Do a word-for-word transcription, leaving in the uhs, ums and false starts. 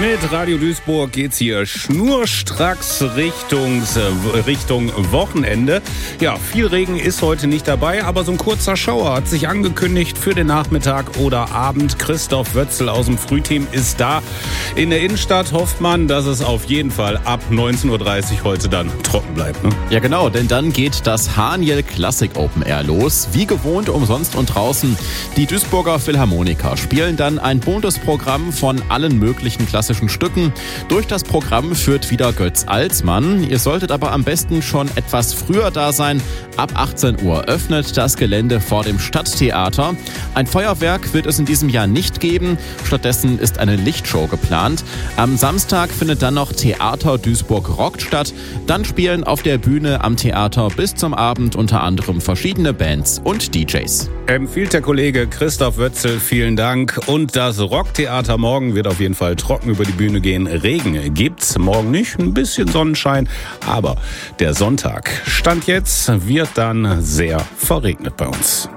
Mit Radio Duisburg geht's hier schnurstracks Richtungs, äh, Richtung Wochenende. Ja, viel Regen ist heute nicht dabei, aber so ein kurzer Schauer hat sich angekündigt für den Nachmittag oder Abend. Christoph Wötzel aus dem Frühteam ist da. In der Innenstadt hofft man, dass es auf jeden Fall ab neunzehn Uhr dreißig heute dann trocken bleibt. Ne? Ja genau, denn dann geht das Haniel Classic Open Air los. Wie gewohnt umsonst und draußen. Die Duisburger Philharmoniker spielen dann ein buntes Programm von allen möglichen klassischen Stücken. Durch das Programm führt wieder Götz Alsmann. Ihr solltet aber am besten schon etwas früher da sein. Ab achtzehn Uhr öffnet das Gelände vor dem Stadttheater. Ein Feuerwerk wird es in diesem Jahr nicht geben. Stattdessen ist eine Lichtshow geplant. Am Samstag findet dann noch Theater Duisburg Rockt statt. Dann spielen auf der Bühne am Theater bis zum Abend unter anderem verschiedene Bands und D Js. Empfiehlt der Kollege Christoph Wötzel, vielen Dank. Und das Rocktheater morgen wird auf jeden Fall trocken über die Bühne gehen. Regen gibt's morgen nicht, ein bisschen Sonnenschein, aber der Sonntag, Stand jetzt, wird dann sehr verregnet bei uns.